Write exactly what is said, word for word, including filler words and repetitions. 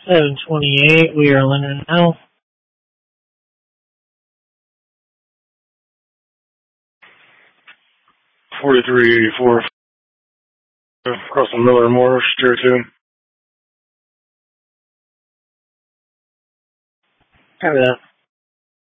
seven twenty-eight, we are landing now. forty-three eighty-four, crossing Miller Moore, steer two. Copy that.